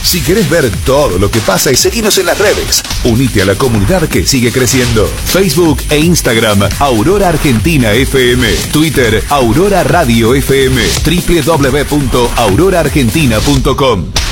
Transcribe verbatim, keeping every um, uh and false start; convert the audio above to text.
Si querés ver todo lo que pasa y seguinos en las redes, unite a la comunidad que sigue creciendo. Facebook e Instagram, Aurora Argentina F M. Twitter, Aurora Radio F M. doble u doble u doble u punto aurora argentina punto com.